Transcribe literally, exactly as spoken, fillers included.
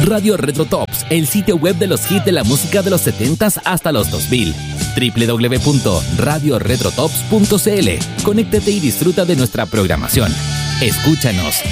Radio Retro Tops, el sitio web de los hits de la música de los setentas hasta los dos mil. doble u doble u doble u punto radio retro tops punto c l. Conéctate y disfruta de nuestra programación. Escúchanos,